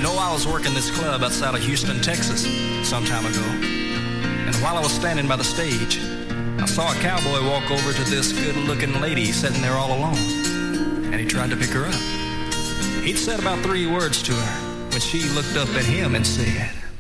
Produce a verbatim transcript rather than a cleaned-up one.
know, I was working this club outside of Houston, Texas, some time ago. And while I was standing by the stage, I saw a cowboy walk over to this good-looking lady sitting there all alone. And he tried to pick her up. He'd said about three words to her when she looked up at him and said,